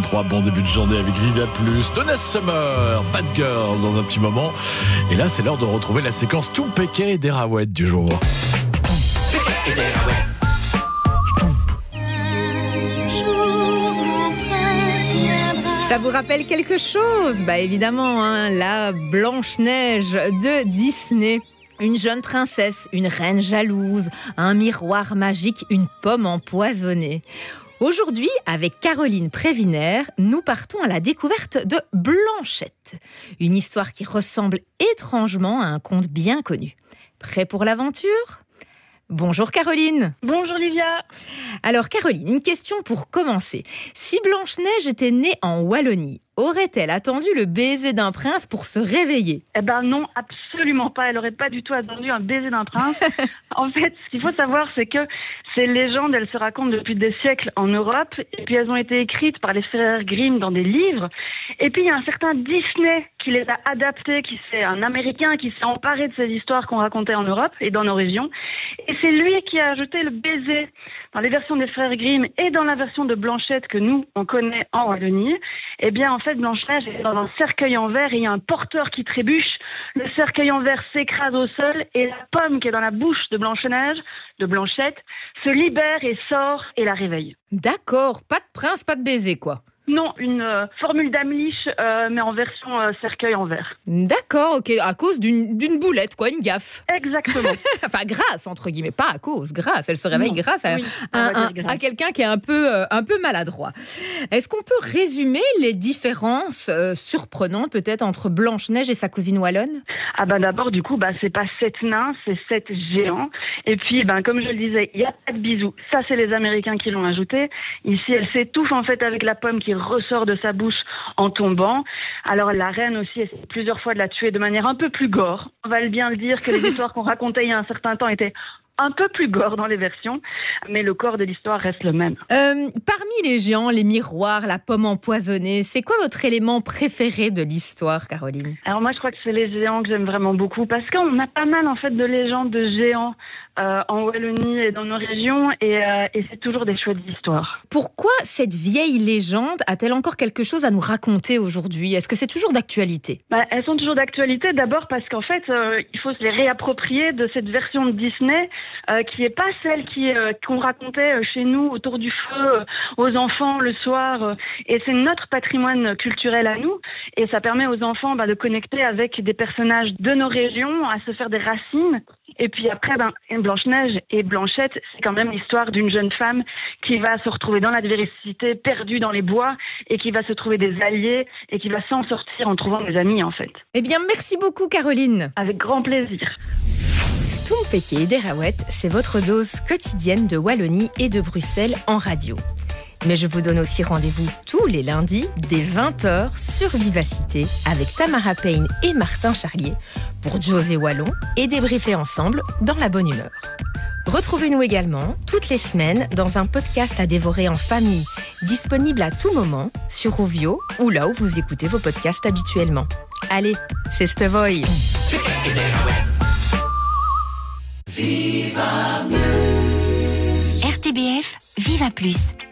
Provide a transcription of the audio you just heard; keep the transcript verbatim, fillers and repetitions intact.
vingt-trois. Bon début de journée avec Viva Plus, Donna Summer, Bad Girls dans un petit moment. Et là, c'est l'heure de retrouver la séquence Stoum Pékay et Derawet du jour. Stoum Pékay et Derawet. Ça vous rappelle quelque chose? Bah évidemment, hein, la Blanche-Neige de Disney. Une jeune princesse, une reine jalouse, un miroir magique, une pomme empoisonnée. Aujourd'hui, avec Caroline Prévinaire, nous partons à la découverte de Blanchette. Une histoire qui ressemble étrangement à un conte bien connu. Prêt pour l'aventure ? Bonjour Caroline. Bonjour Livia. Alors Caroline, une question pour commencer. Si Blanche-Neige était née en Wallonie, aurait-elle attendu le baiser d'un prince pour se réveiller? Eh ben non, absolument pas. Elle n'aurait pas du tout attendu un baiser d'un prince. En fait, ce qu'il faut savoir, c'est que ces légendes, elles se racontent depuis des siècles en Europe. Et puis elles ont été écrites par les frères Grimm dans des livres. Et puis il y a un certain Disney qui les a adaptées, qui c'est un Américain qui s'est emparé de ces histoires qu'on racontait en Europe et dans nos régions. Et c'est lui qui a ajouté le baiser dans les versions des frères Grimm et dans la version de Blanchette que nous, on connaît en Wallonie. Eh bien, en fait, Blanche-Neige est dans un cercueil en verre et il y a un porteur qui trébuche. Le cercueil en verre s'écrase au sol et la pomme qui est dans la bouche de Blanche-Neige, de Blanchette, se libère et sort et la réveille. D'accord, pas de prince, pas de baiser quoi. Non, une euh, formule d'Amliche, euh, mais en version euh, cercueil en verre. D'accord, ok, à cause d'une, d'une boulette, quoi, une gaffe. Exactement. Enfin, grâce, entre guillemets, pas à cause, grâce. Elle se réveille non, grâce à, oui, un, un, à quelqu'un qui est un peu, euh, un peu maladroit. Est-ce qu'on peut résumer les différences euh, surprenantes, peut-être, entre Blanche-Neige et sa cousine wallonne? Ah ben d'abord, du coup, bah, c'est pas sept nains, c'est sept géants. Et puis, ben, comme je le disais, il n'y a pas de bisous. Ça, c'est les Américains qui l'ont ajouté. Ici, elle s'étouffe, en fait, avec la pomme qui ressort de sa bouche en tombant. Alors la reine aussi essaie plusieurs fois de la tuer de manière un peu plus gore. On va bien le dire que les histoires qu'on racontait il y a un certain temps étaient un peu plus gore dans les versions, mais le corps de l'histoire reste le même. Euh, parmi les géants, les miroirs, la pomme empoisonnée, c'est quoi votre élément préféré de l'histoire, Caroline? Alors moi, je crois que c'est les géants que j'aime vraiment beaucoup, parce qu'on a pas mal en fait de légendes de géants euh, en Wallonie et dans nos régions, et, euh, et c'est toujours des chouettes histoires. Pourquoi cette vieille légende a-t-elle encore quelque chose à nous raconter aujourd'hui? Est-ce que c'est toujours d'actualité? Bah, elles sont toujours d'actualité, d'abord parce qu'en fait, euh, il faut se les réapproprier de cette version de Disney, Euh, qui n'est pas celle qui, euh, qu'on racontait euh, chez nous autour du feu euh, aux enfants le soir. Euh, et c'est notre patrimoine culturel à nous. Et ça permet aux enfants bah, de connecter avec des personnages de nos régions, à se faire des racines. Et puis après, ben, Blanche-Neige et Blanchette, c'est quand même l'histoire d'une jeune femme qui va se retrouver dans l'adversité, perdue dans les bois, et qui va se trouver des alliés, et qui va s'en sortir en trouvant des amis, en fait. Eh bien, merci beaucoup, Caroline. Avec grand plaisir. Stoum Pékay et Derawet, c'est votre dose quotidienne de Wallonie et de Bruxelles en radio. Mais je vous donne aussi rendez-vous tous les lundis dès vingt heures sur Vivacité avec Tamara Payne et Martin Charlier pour José Wallon et débriefer ensemble dans la bonne humeur. Retrouvez-nous également toutes les semaines dans un podcast à dévorer en famille, disponible à tout moment sur Ovio ou là où vous écoutez vos podcasts habituellement. Allez, c'est Stevoy. Viva Plus. R T B F, Viva Plus.